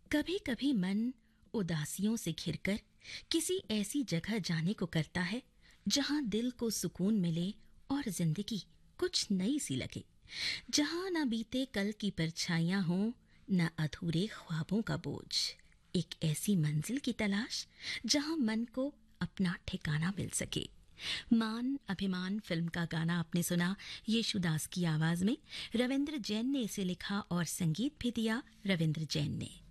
कभी कभी मन उदासियों से घिरकर किसी ऐसी जगह जाने को करता है जहां दिल को सुकून मिले और जिंदगी कुछ नई सी लगे, जहां न बीते कल की परछाइयां हों, न अधूरे ख्वाबों का बोझ। एक ऐसी मंजिल की तलाश जहां मन को अपना ठिकाना मिल सके। मान अभिमान फिल्म का गाना आपने सुना येशुदास की आवाज में। रविंद्र जैन ने इसे लिखा और संगीत भी दिया रविंद्र जैन ने।